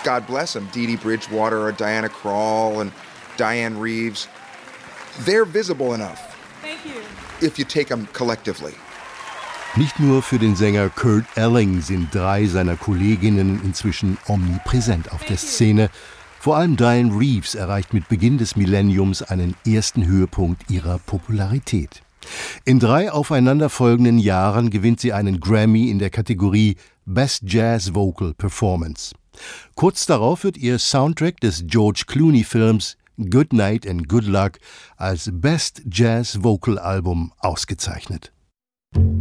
God bless them, Dee Dee Bridgewater or Diana Krall and Diane Reeves. They're visible enough. Thank you. If you take them collectively. Nicht nur für den Sänger Kurt Elling sind 3 seiner Kolleginnen inzwischen omnipräsent auf der Szene. Vor allem Diane Reeves erreicht mit Beginn des Millenniums einen ersten Höhepunkt ihrer Popularität. In 3 aufeinanderfolgenden Jahren gewinnt sie einen Grammy in der Kategorie Best Jazz Vocal Performance. Kurz darauf wird ihr Soundtrack des George Clooney-Films Good Night and Good Luck als Best Jazz Vocal Album ausgezeichnet.